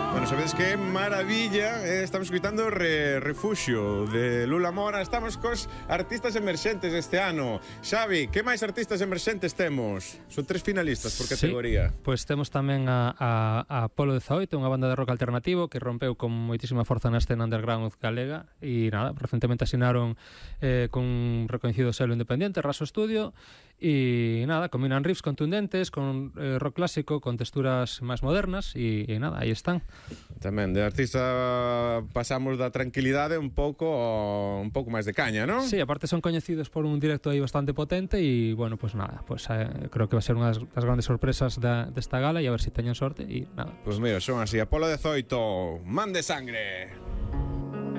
Bueno, sabedes que maravilla, estamos escuitando Refuxio de Lula Mora. Estamos cos artistas emerxentes este ano. Xavi, que máis artistas emerxentes temos? Son 3 finalistas por categoría. Sí, pois temos tamén a Apolo 18, unha banda de rock alternativo que rompeu con moitísima forza na escena underground galega e nada, recentemente asinaron con un recoñecido selo independiente, Raso Studio, e nada, combinan riffs contundentes con rock clásico, con texturas máis modernas e nada, aí están. Tamén, de artista pasamos da tranquilidade un pouco máis de caña, non? Sí, aparte son coñecidos por un directo aí bastante potente e, bueno, pues nada, pues creo que va a ser unha das grandes sorpresas desta gala e a ver se teñen sorte e nada. Pues mira, son así, Apolo 18, Man de Sangre.